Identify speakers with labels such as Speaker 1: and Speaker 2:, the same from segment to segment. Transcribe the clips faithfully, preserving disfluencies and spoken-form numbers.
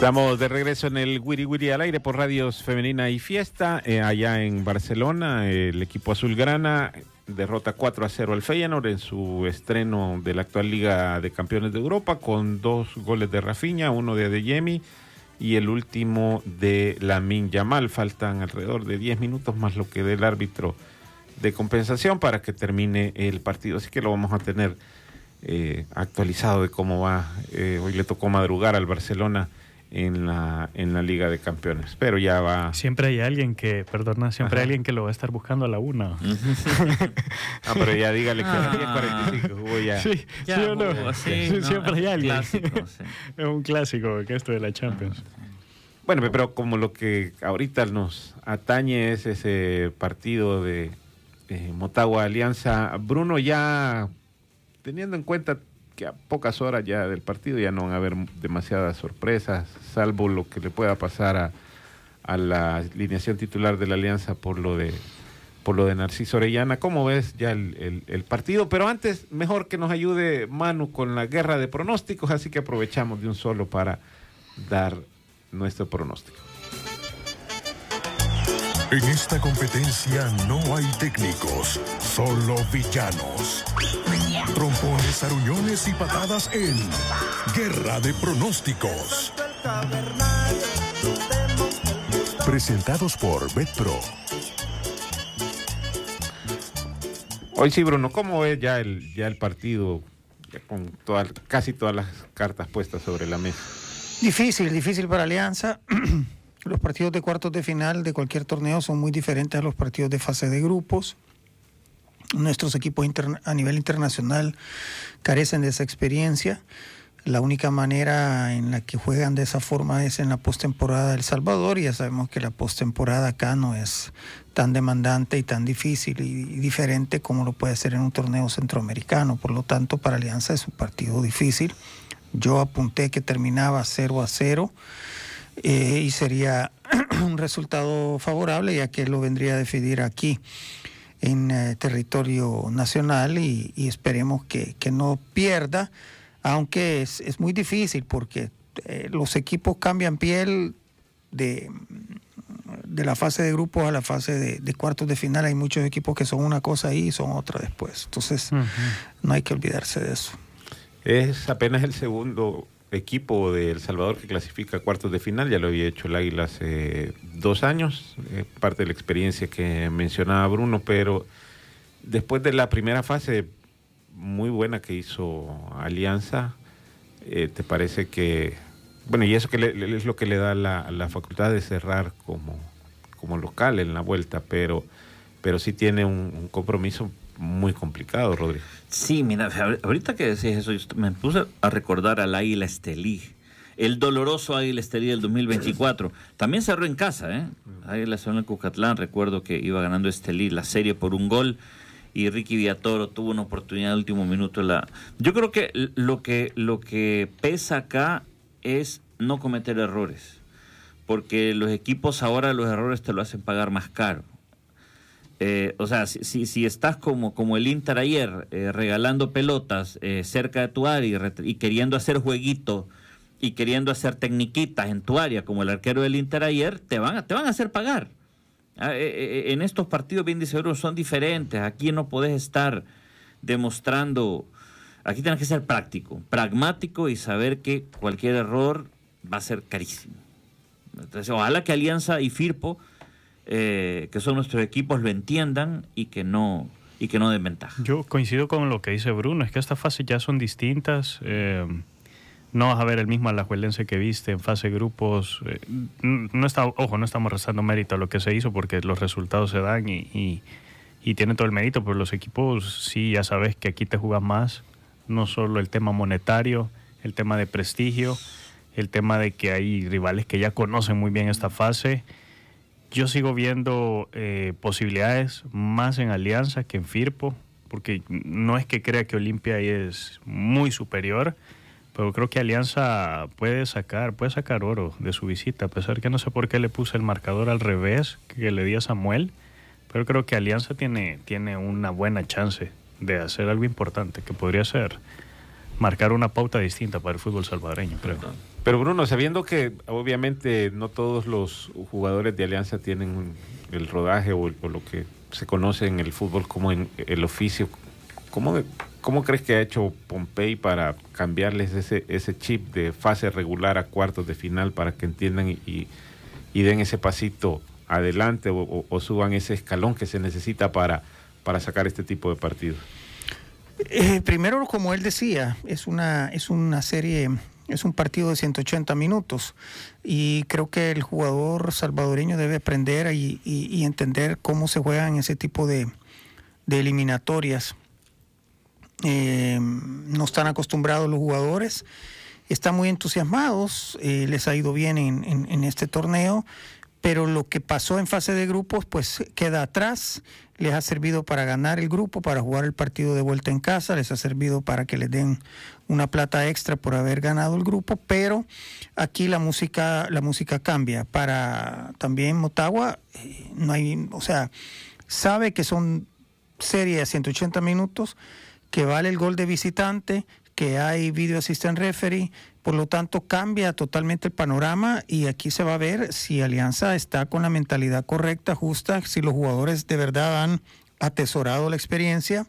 Speaker 1: Estamos de regreso en el Wiri Wiri al aire por Radios Femenina y Fiesta. Eh, allá en Barcelona, eh, el equipo azulgrana derrota cuatro a cero al Feyenoord en su estreno de la actual Liga de Campeones de Europa, con dos goles de Rafinha, uno de Adeyemi y el último de Lamine Yamal. Faltan alrededor de diez minutos más lo que dé el árbitro de compensación para que termine el partido. Así que lo vamos a tener eh, actualizado de cómo va. Eh, hoy le tocó madrugar al Barcelona en la en la Liga de Campeones, pero ya va.
Speaker 2: Siempre hay alguien que, perdona, siempre Ajá. hay alguien que lo va a estar buscando a la una.
Speaker 1: Ah, pero ya dígale que ah. a las diez cuarenta y cinco jugó ya.
Speaker 2: Sí, ya, sí o no. Jugó, sí, sí, no, siempre hay alguien. Clásico, sí. Es un clásico que esto de la Champions.
Speaker 1: Bueno, pero como lo que ahorita nos atañe es ese partido de eh, Motagua Alianza, Bruno, ya teniendo en cuenta que a pocas horas ya del partido ya no van a haber demasiadas sorpresas, salvo lo que le pueda pasar a, a la alineación titular de la Alianza por lo de por lo de Narciso Orellana. ¿Cómo ves ya el, el, el partido? Pero antes, mejor que nos ayude Manu con la guerra de pronósticos, así que aprovechamos de un solo para dar nuestro pronóstico.
Speaker 3: En esta competencia no hay técnicos, solo villanos. Trompones, aruñones y patadas en Guerra de Pronósticos. Presentados por BetPro.
Speaker 1: Hoy sí, Bruno, ¿cómo ves ya el, ya el partido, ya con todas, casi todas las cartas puestas sobre la mesa?
Speaker 4: Difícil, difícil para Alianza. Los partidos de cuartos de final de cualquier torneo son muy diferentes a los partidos de fase de grupos. Nuestros equipos interna- a nivel internacional carecen de esa experiencia. La única manera en la que juegan de esa forma es en la postemporada de El Salvador, y ya sabemos que la postemporada acá no es tan demandante y tan difícil y, y diferente como lo puede ser en un torneo centroamericano. Por lo tanto, para Alianza es un partido difícil. Yo apunté que terminaba cero a cero. Eh, y sería un resultado favorable, ya que lo vendría a definir aquí en eh, territorio nacional, y, y esperemos que, que no pierda, aunque es, es muy difícil porque eh, los equipos cambian piel de, de la fase de grupos a la fase de, de cuartos de final. Hay muchos equipos que son una cosa ahí y son otra después, entonces uh-huh. no hay que olvidarse de eso.
Speaker 1: Es apenas el segundo equipo de El Salvador que clasifica a cuartos de final. Ya lo había hecho el Águila hace dos años, eh, parte de la experiencia que mencionaba Bruno, pero después de la primera fase muy buena que hizo Alianza, eh, ¿te parece que, bueno, y eso que le, le, es lo que le da la, la facultad de cerrar como, como local en la vuelta, pero, pero sí tiene un, un compromiso muy complicado, Rodrigo?
Speaker 5: Sí, mira, ahorita que decís eso, me puse a recordar al Águila Estelí, el doloroso Águila Estelí del dos mil veinticuatro. También cerró en casa, ¿eh? Águila cerró en Cucatlán. Recuerdo que iba ganando Estelí la serie por un gol y Ricky Villatoro tuvo una oportunidad de último minuto. La... Yo creo que lo que lo que pesa acá es no cometer errores, porque los equipos ahora los errores te lo hacen pagar más caro. Eh, o sea, si, si, si estás como, como el Inter ayer, eh, regalando pelotas eh, cerca de tu área y, ret- y queriendo hacer jueguito y queriendo hacer tecniquitas en tu área, como el arquero del Inter ayer, te van a, te van a hacer pagar. Ah, eh, eh, en estos partidos, bien dice Bruno, son diferentes. Aquí no podés estar demostrando, aquí tienes que ser práctico, pragmático y saber que cualquier error va a ser carísimo. Entonces, ojalá que Alianza y Firpo, Eh, que son nuestros equipos, lo entiendan y que no y que no den ventaja.
Speaker 2: Yo coincido con lo que dice Bruno, es que estas fases ya son distintas. Eh, no vas a ver el mismo alajuelense que viste en fase de grupos. Eh, no está, ojo, no estamos restando mérito a lo que se hizo porque los resultados se dan y, y, y tienen todo el mérito, pero los equipos sí, ya sabes que aquí te jugas más, no solo el tema monetario, el tema de prestigio, el tema de que hay rivales que ya conocen muy bien esta fase. Yo sigo viendo eh, posibilidades más en Alianza que en Firpo, porque no es que crea que Olimpia ahí es muy superior, pero creo que Alianza puede sacar, puede sacar oro de su visita, a pesar que no sé por qué le puse el marcador al revés que le di a Samuel, pero creo que Alianza tiene, tiene una buena chance de hacer algo importante, que podría ser marcar una pauta distinta para el fútbol salvadoreño, creo.
Speaker 1: Pero Bruno, sabiendo que obviamente no todos los jugadores de Alianza tienen el rodaje o, o lo que se conoce en el fútbol como en el oficio, ¿cómo, cómo crees que ha hecho Pompey para cambiarles ese, ese chip de fase regular a cuartos de final para que entiendan y, y, y den ese pasito adelante o, o, o suban ese escalón que se necesita para, para sacar este tipo de partidos?
Speaker 4: Eh, primero, como él decía, es una, es una serie, es un partido de ciento ochenta minutos y creo que el jugador salvadoreño debe aprender y, y, y entender cómo se juegan ese tipo de, de eliminatorias. Eh, no están acostumbrados los jugadores, están muy entusiasmados, eh, les ha ido bien en, en, en este torneo, pero lo que pasó en fase de grupos pues queda atrás. Les ha servido para ganar el grupo, para jugar el partido de vuelta en casa, les ha servido para que les den una plata extra por haber ganado el grupo, pero aquí la música, la música cambia. Para también Motagua, eh, no hay, o sea, sabe que son series de ciento ochenta minutos, que vale el gol de visitante, que hay video assistant referee, por lo tanto cambia totalmente el panorama y aquí se va a ver si Alianza está con la mentalidad correcta, justa, si los jugadores de verdad han atesorado la experiencia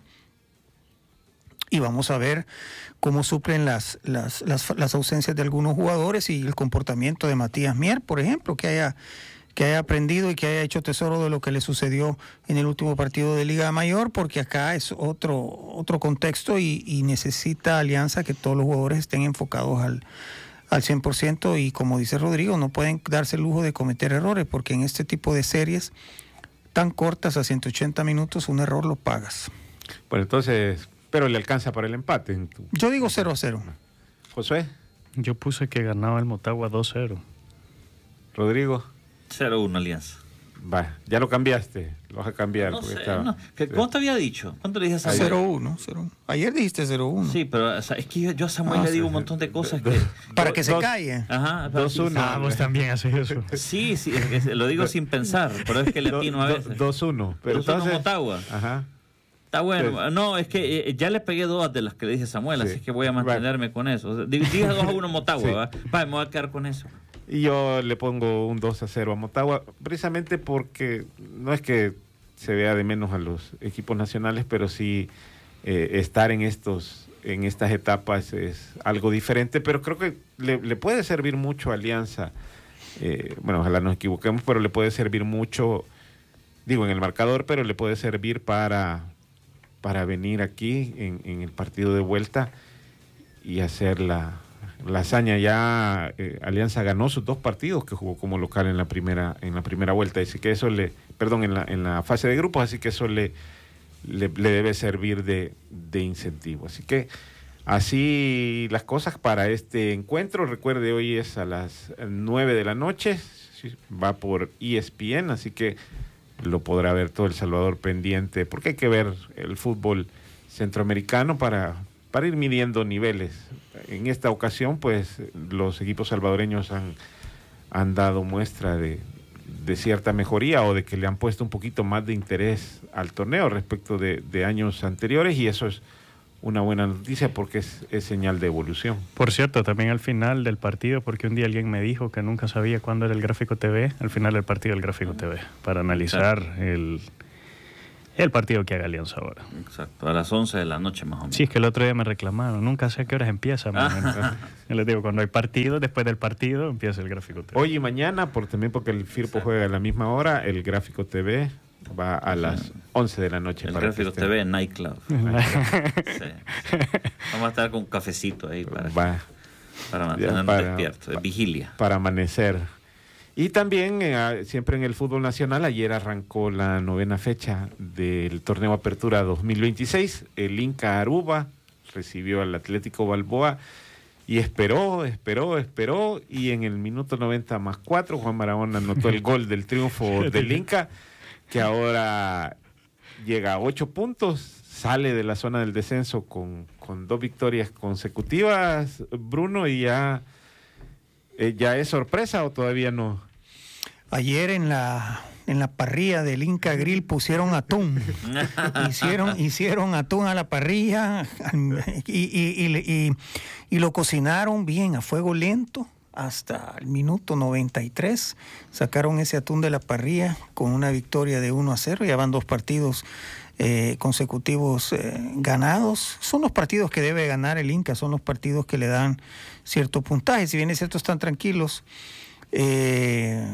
Speaker 4: y vamos a ver cómo suplen las, las, las, las ausencias de algunos jugadores y el comportamiento de Matías Mier, por ejemplo, que haya que haya aprendido y que haya hecho tesoro de lo que le sucedió en el último partido de Liga Mayor, porque acá es otro, otro contexto y, y necesita Alianza que todos los jugadores estén enfocados al, al cien por ciento y como dice Rodrigo, no pueden darse el lujo de cometer errores, porque en este tipo de series tan cortas a ciento ochenta minutos, un error lo pagas.
Speaker 1: Bueno, entonces, pero le alcanza para el empate. En tu...
Speaker 4: Yo digo cero a cero.
Speaker 1: Josué.
Speaker 2: Yo puse que ganaba el Motagua dos cero.
Speaker 1: Rodrigo.
Speaker 5: cero uno Alianza.
Speaker 1: Va, ya lo cambiaste, lo vas a cambiar.
Speaker 5: No
Speaker 1: porque
Speaker 5: sé,
Speaker 1: estaba...
Speaker 5: no. ¿Qué, ¿Cómo te había dicho? ¿Cuánto le dije a Samuel?
Speaker 4: cero uno. Ayer dijiste cero uno.
Speaker 5: Sí, pero o sea, es que yo, yo a Samuel
Speaker 4: Ah,
Speaker 5: le digo
Speaker 1: sí.
Speaker 5: un montón de cosas que...
Speaker 4: Para que se
Speaker 1: Dos-
Speaker 4: calle.
Speaker 5: Ajá. para
Speaker 1: dos
Speaker 5: que-
Speaker 1: uno.
Speaker 2: Ah, vos también haces eso.
Speaker 5: Sí, sí, es que lo digo sin pensar, pero es que le atino a veces.
Speaker 1: dos uno. Pero
Speaker 5: dos uno
Speaker 1: entonces...
Speaker 5: Motagua.
Speaker 1: Ajá.
Speaker 5: Está bueno.
Speaker 1: Sí.
Speaker 5: No, es que eh, ya le pegué dos de las que le dije a Samuel,
Speaker 1: Sí.
Speaker 5: así que voy a mantenerme con eso. O sea, di- dije dos a uno Motagua,
Speaker 1: Sí.
Speaker 5: ¿va? Va, me voy a quedar con eso.
Speaker 1: Y yo le pongo un dos a cero a Motagua, precisamente porque no es que se vea de menos a los equipos nacionales, pero sí eh, estar en estos en estas etapas es algo diferente, pero creo que le, le puede servir mucho a Alianza, eh, bueno, ojalá nos equivoquemos, pero le puede servir mucho, digo, en el marcador, pero le puede servir para, para venir aquí en, en el partido de vuelta y hacer la... La hazaña. Ya eh, Alianza ganó sus dos partidos que jugó como local en la primera en la primera vuelta, así que eso le, perdón, en la en la fase de grupos, así que eso le le, le debe servir de, de incentivo. Así que así las cosas para este encuentro. Recuerde, hoy es a las nueve de la noche, va por E S P N, así que lo podrá ver todo El Salvador pendiente, porque hay que ver el fútbol centroamericano para para ir midiendo niveles. En esta ocasión, pues, los equipos salvadoreños han, han dado muestra de, de cierta mejoría o de que le han puesto un poquito más de interés al torneo respecto de, de años anteriores, y eso es una buena noticia porque es, es señal de evolución.
Speaker 2: Por cierto, también al final del partido, porque un día alguien me dijo que nunca sabía cuándo era el Gráfico T V, al final del partido el Gráfico T V, para analizar el... El partido que haga Alianza ahora.
Speaker 5: Exacto, a las once de la noche más o menos.
Speaker 2: Sí, es que el otro día me reclamaron. Nunca sé a qué horas empieza. más o menos. Yo les digo, cuando hay partido, después del partido, empieza el Gráfico T V.
Speaker 1: Hoy y mañana, por, también porque el Firpo juega a la misma hora, el Gráfico T V va a las once de la noche.
Speaker 5: El
Speaker 1: para
Speaker 5: Gráfico
Speaker 1: que
Speaker 5: T V
Speaker 1: estén-
Speaker 5: Nightclub. Sí, sí. Vamos a estar con un cafecito ahí para,
Speaker 1: Va
Speaker 5: para mantenernos
Speaker 1: para-
Speaker 5: despiertos, de vigilia.
Speaker 1: para amanecer. Y también, eh, siempre en el fútbol nacional, ayer arrancó la novena fecha del torneo Apertura dos mil veintiséis. El Inca Aruba recibió al Atlético Balboa y esperó, esperó, esperó. Y en el minuto noventa más cuatro, Juan Barahona anotó el gol del triunfo del Inca, que ahora llega a ocho puntos, sale de la zona del descenso con, con dos victorias consecutivas, Bruno, y ya... Eh, ¿Ya es sorpresa o todavía no?
Speaker 4: Ayer en la en la parrilla del Inca Grill pusieron atún. hicieron, hicieron atún a la parrilla y, y, y, y, y lo cocinaron bien a fuego lento hasta el minuto noventa y tres. Sacaron ese atún de la parrilla con una victoria de uno a cero. Ya van dos partidos eh, consecutivos eh, ganados. Son los partidos que debe ganar el Inca, son los partidos que le dan cierto puntaje. Si bien es cierto, están tranquilos. Eh,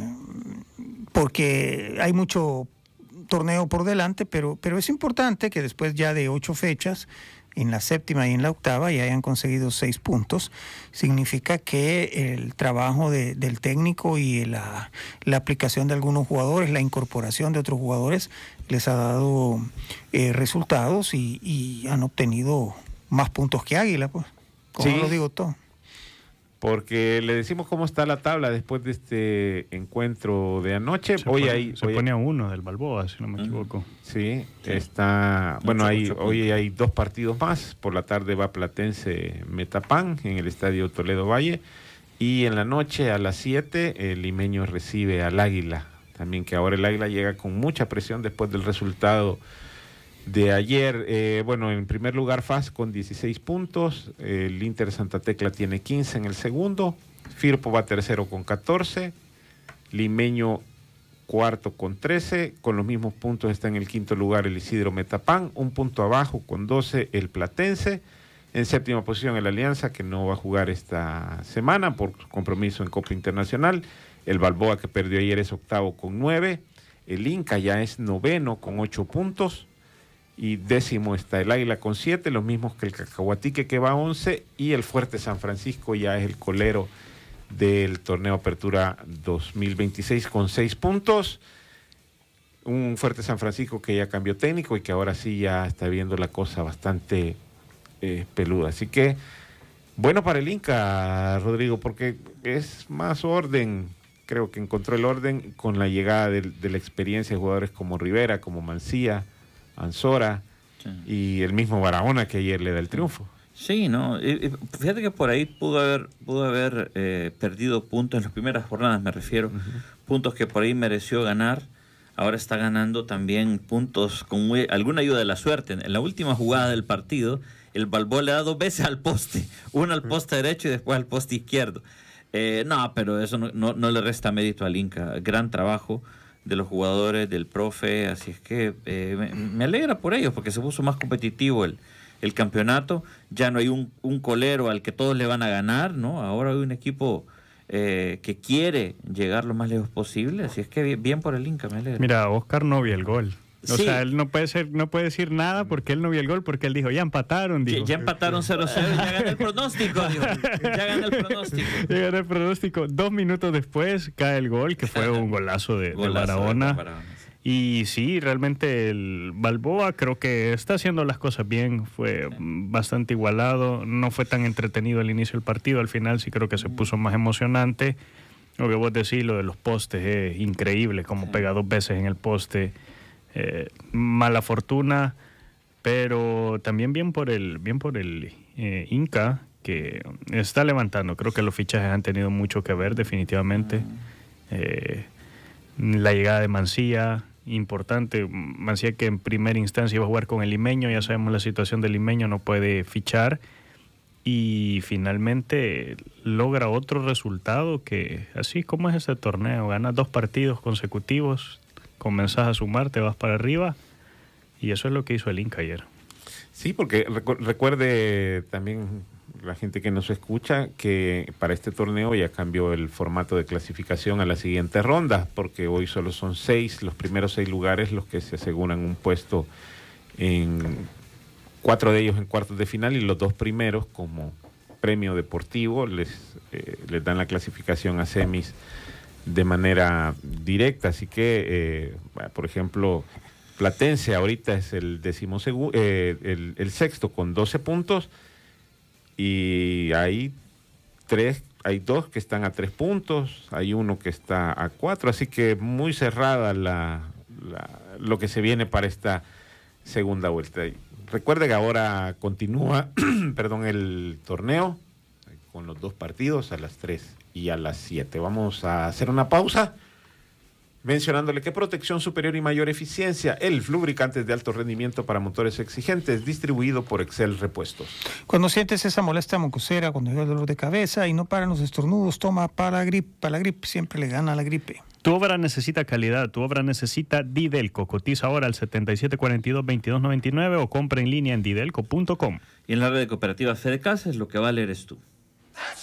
Speaker 4: porque hay mucho torneo por delante, pero, pero es importante que después ya de ocho fechas, en la séptima y en la octava, ya hayan conseguido seis puntos. Significa que el trabajo de, del técnico y la, la aplicación de algunos jugadores, la incorporación de otros jugadores, les ha dado eh, resultados y, y han obtenido más puntos que Águila, pues, como
Speaker 1: sí.
Speaker 4: lo digo todo.
Speaker 1: Porque le decimos cómo está la tabla después de este encuentro de anoche.
Speaker 2: Se,
Speaker 1: hoy
Speaker 2: pone,
Speaker 1: hay,
Speaker 2: se
Speaker 1: hoy
Speaker 2: ponía uno del Balboa, si no me equivoco.
Speaker 1: Sí,
Speaker 5: sí.
Speaker 1: está. Bueno,
Speaker 5: Mucho,
Speaker 1: hay,
Speaker 5: mucho
Speaker 1: hoy hay dos partidos más. Por la tarde va Platense Metapán en el Estadio Toledo Valle. Y en la noche a las siete el Limeño recibe al Águila. También que ahora el Águila llega con mucha presión después del resultado de ayer. Eh, bueno, en primer lugar F A S con dieciséis puntos, el Inter Santa Tecla tiene quince en el segundo, Firpo va tercero con catorce, Limeño cuarto con trece, con los mismos puntos está en el quinto lugar el Isidro Metapán, un punto abajo con doce el Platense, en séptima posición el Alianza, que no va a jugar esta semana por compromiso en Copa Internacional, el Balboa, que perdió ayer, es octavo con nueve, el Inca ya es noveno con ocho puntos, y décimo está el Águila con siete, los mismos que el Cacahuatique, que va a once, y el Fuerte San Francisco ya es el colero del torneo Apertura dos mil veintiséis con seis puntos. Un Fuerte San Francisco que ya cambió técnico y que ahora sí ya está viendo la cosa bastante eh, peluda. Así que bueno para el Inca, Rodrigo, porque es más orden. Creo que encontró el orden con la llegada de, de la experiencia de jugadores como Rivera, como Mancía, Ansora, sí, y el mismo Barahona, que ayer le da el triunfo.
Speaker 5: Sí, no, y, y fíjate que por ahí pudo haber pudo haber eh, perdido puntos en las primeras jornadas, me refiero, uh-huh. puntos que por ahí mereció ganar. Ahora está ganando también puntos con muy, alguna ayuda de la suerte. En la última jugada del partido, el Balboa le da dos veces al poste, una al poste derecho y después al poste izquierdo. Eh, no, pero eso no, no, no le resta mérito al Inca. Gran trabajo de los jugadores, del profe, así es que eh, me, me alegra por ellos, porque se puso más competitivo el, el campeonato. Ya no hay un, un colero al que todos le van a ganar, ¿no? Ahora hay un equipo eh, que quiere llegar lo más lejos posible, así es que bien, bien por el Inca, me alegra.
Speaker 2: Mira, Oscar no vio el gol. O
Speaker 5: sí.
Speaker 2: sea, él no puede ser, no puede decir nada porque él no vio el gol, porque él dijo, ya empataron, dijo.
Speaker 5: Ya, ya empataron cero cero, ya gané el pronóstico, dijo. Ya gané el pronóstico.
Speaker 2: Ya gané el pronóstico. Dos minutos después cae el gol, que fue un golazo de, golazo de Barahona. De Barahona sí. Y sí, realmente el Balboa creo que está haciendo las cosas bien, fue sí. bastante igualado, no fue tan entretenido al inicio del partido, al final sí creo que se puso más emocionante. Lo que vos decís, lo de los postes, es increíble, como sí. pega dos veces en el poste. Eh, mala fortuna, pero también bien por el bien por el eh, Inca, que está levantando. Creo que los fichajes han tenido mucho que ver, definitivamente. Eh, la llegada de Mancía, importante. Mancía, que en primera instancia iba a jugar con el Limeño, ya sabemos la situación del Limeño, no puede fichar, y finalmente logra otro resultado que, así como es este torneo, gana dos partidos consecutivos, comenzás a sumar, te vas para arriba, y eso es lo que hizo el Inca ayer.
Speaker 1: Sí, porque recu- recuerde también la gente que nos escucha que para este torneo ya cambió el formato de clasificación a la siguiente ronda, porque hoy solo son seis, los primeros seis lugares los que se aseguran un puesto, en cuatro de ellos en cuartos de final, y los dos primeros como premio deportivo les, eh, les dan la clasificación a semis de manera directa. Así que, eh, por ejemplo, Platense ahorita es el decimosegu- eh, el, el sexto con doce puntos, y hay tres, hay dos que están a tres puntos, hay uno que está a cuatro, así que muy cerrada la, la, lo que se viene para esta segunda vuelta. Recuerde que ahora continúa perdón, el torneo con los dos partidos a las tres y a las siete. Vamos a hacer una pausa mencionándole que protección superior y mayor eficiencia, el lubricantes de alto rendimiento para motores exigentes, distribuido por Excel Repuestos.
Speaker 4: Cuando sientes esa molestia mucosera, cuando llega el dolor de cabeza y no paran los estornudos, toma Palagrip. Palagrip siempre le gana a la gripe.
Speaker 2: Tu obra necesita calidad, tu obra necesita Didelco. Cotiza ahora al setenta y siete cuarenta y dos, veintidós noventa y nueve o compra en línea en didelco punto com.
Speaker 5: Y en la red de cooperativa Fede Casa, lo que vale eres tú.